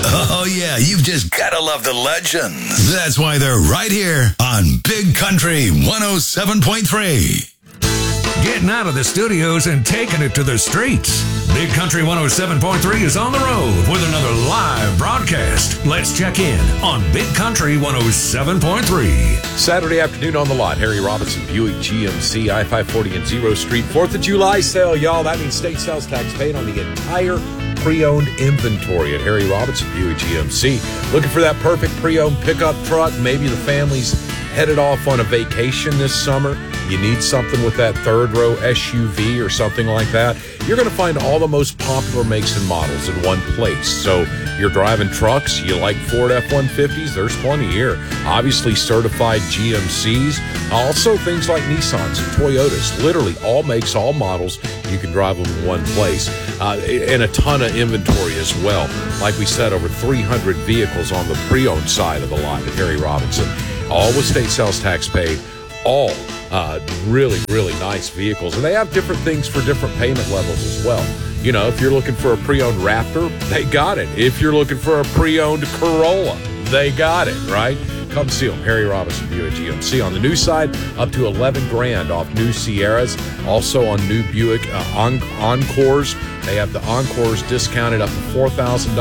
Oh, yeah, you've just got to love the legends. That's why they're right here on Big Country 107.3. Getting out of the studios and taking it to the streets. Big Country 107.3 is on the road with another live broadcast. Let's check in on Big Country 107.3. Saturday afternoon on the lot. Harry Robinson, Buick GMC, I-540 and 0 Street. 4th of July sale, y'all. That means state sales tax paid on the entire pre-owned inventory at Harry Robinson, Buick GMC. Looking for that perfect pre-owned pickup truck? Maybe the family's headed off on a vacation this summer. You need something with that third row SUV or something like that. You're going to find all the most popular makes and models in one place. So you're driving trucks, you like Ford F-150s, there's plenty here. Obviously certified GMCs, also things like Nissans and Toyotas. Literally all makes, all models. You can drive them in one place. And a ton of inventory as well. Like we said, over 300 vehicles on the pre-owned side of the lot at Harry Robinson. All with state sales tax paid. All really, really nice vehicles. And they have different things for different payment levels as well. You know, if you're looking for a pre-owned Raptor, they got it. If you're looking for a pre-owned Corolla, they got it, right? Come see them, Harry Robinson, Buick GMC. On the new side, up to $11,000 off new Sierras. Also on new Buick Encores. They have the Encores discounted up to $4,000,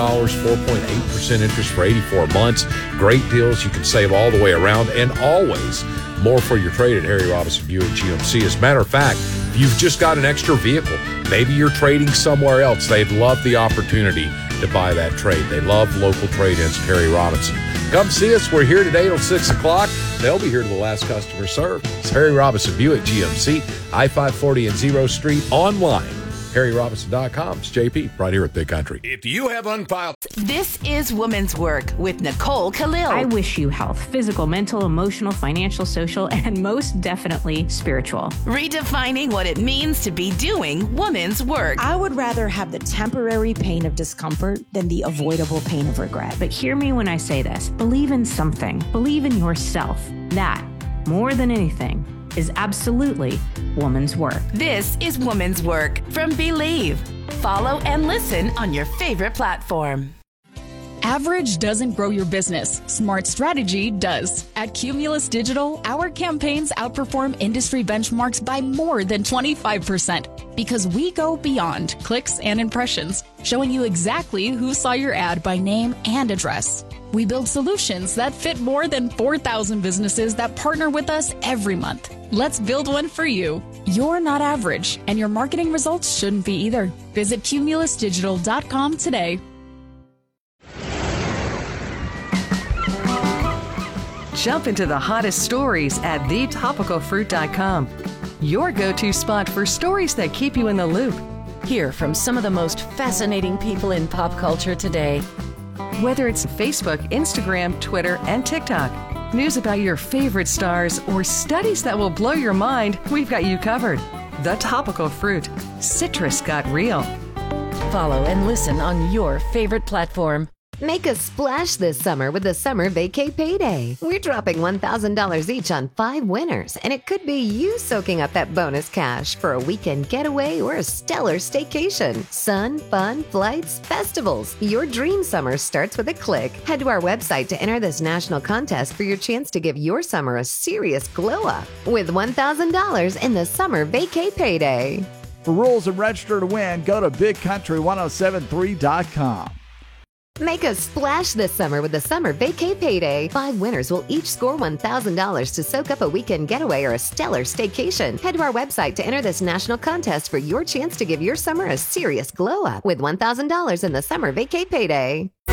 4.8% interest for 84 months. Great deals. You can save all the way around, and always more for your trade at Harry Robinson Buick GMC. As a matter of fact, if you've just got an extra vehicle, maybe you're trading somewhere else, they'd love the opportunity to buy that trade. They love local trade-ins at Harry Robinson. Come see us. We're here today till 6 o'clock. They'll be here to the last customer served. It's Harry Robinson Buick GMC, I-540 and 0 Street. Online, HarryRobinson.com. It's JP, right here at Big Country. If you have unfiled... This is Woman's Work with Nicole Khalil. I wish you health, physical, mental, emotional, financial, social, and most definitely spiritual. Redefining what it means to be doing woman's work. I would rather have the temporary pain of discomfort than the avoidable pain of regret. But hear me when I say this. Believe in something. Believe in yourself. That, more than anything, is absolutely woman's work. This is Woman's Work from Believe. Follow and listen on your favorite platform. Average doesn't grow your business. Smart strategy does. At Cumulus Digital, our campaigns outperform industry benchmarks by more than 25% because we go beyond clicks and impressions, showing you exactly who saw your ad by name and address. We build solutions that fit more than 4,000 businesses that partner with us every month. Let's build one for you. You're not average, and your marketing results shouldn't be either. Visit cumulusdigital.com today. Jump into the hottest stories at thetopicalfruit.com. Your go-to spot for stories that keep you in the loop. Hear from some of the most fascinating people in pop culture today. Whether it's Facebook, Instagram, Twitter, and TikTok, news about your favorite stars, or studies that will blow your mind, we've got you covered. The Topical Fruit. Citrus got real. Follow and listen on your favorite platform. Make a splash this summer with the Summer Vacay Payday. We're dropping $1,000 each on 5 winners, and it could be you soaking up that bonus cash for a weekend getaway or a stellar staycation. Sun, fun, flights, festivals. Your dream summer starts with a click. Head to our website to enter this national contest for your chance to give your summer a serious glow up with $1,000 in the Summer Vacay Payday. For rules and register to win, go to BigCountry1073.com. Make a splash this summer with the Summer Vacay Payday. 5 winners will each score $1,000 to soak up a weekend getaway or a stellar staycation. Head to our website to enter this national contest for your chance to give your summer a serious glow up with $1,000 in the Summer Vacay Payday.